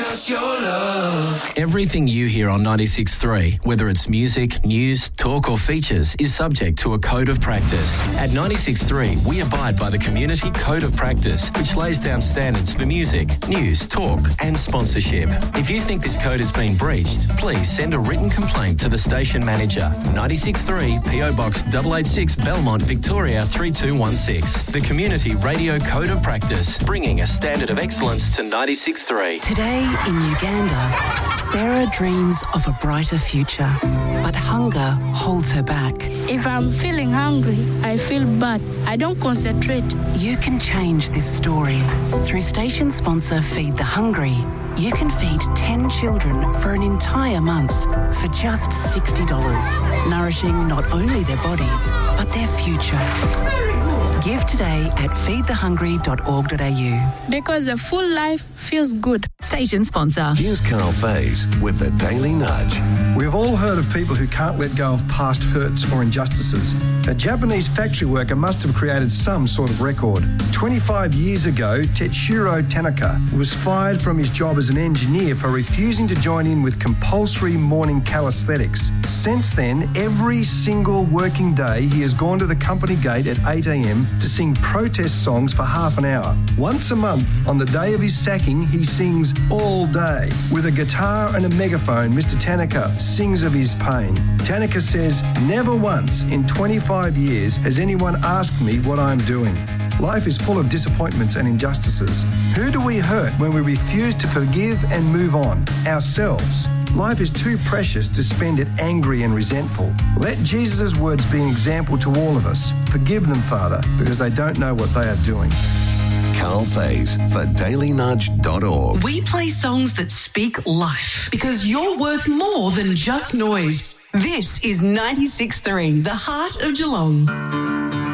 just your love. Everything you hear on 96.3, whether it's music, news, talk or features, is subject to a code of practice. At 96.3, we abide by the Community Code of Practice, which lays down standards for music, news, talk and sponsorship. If you think this code has been breached, please send a written complaint to the station manager. 96.3 PO Box 886 Belmont, Victoria 3216. The Community Radio Code of Practice, bringing a standard of excellence to 96.3. Today in Uganda, Sarah dreams of a brighter future, but hunger holds her back. If I'm feeling hungry, I feel bad. I don't concentrate. You can change this story. Through station sponsor Feed the Hungry, you can feed 10 children for an entire month for just $60, nourishing not only their bodies, but their future. Give today at feedthehungry.org.au. Because a full life feels good. Station sponsor. Here's Carl Faze with the Daily Nudge. We've all heard of people who can't let go of past hurts or injustices. A Japanese factory worker must have created some sort of record. 25 years ago, Tetsuro Tanaka was fired from his job as an engineer for refusing to join in with compulsory morning calisthenics. Since then, every single working day, he has gone to the company gate at 8 a.m. to sing protest songs for half an hour. Once a month, on the day of his sacking, he sings all day. With a guitar and a megaphone, Mr. Tanaka sings of his pain. Tanaka says, "Never once in 25 years has anyone asked me what I'm doing." Life is full of disappointments and injustices. Who do we hurt when we refuse to forgive and move on? Ourselves. Life is too precious to spend it angry and resentful. Let Jesus' words be an example to all of us. Forgive them, Father, because they don't know what they are doing. Carl Faze for dailynudge.org. We play songs that speak life because you're worth more than just noise. This is 96.3, the heart of Geelong.